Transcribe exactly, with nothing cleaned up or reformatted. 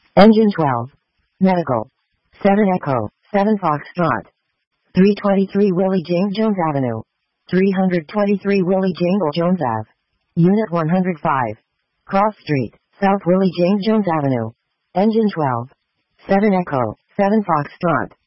Engine twelve. Medical. seven Echo, seven Foxtrot. three twenty-three Willie James Jones Avenue. three twenty-three Willie James Jones Ave. Unit one hundred five. Cross Street, South Willie James Jones Avenue. Engine twelve. seven Echo, seven Foxtrot.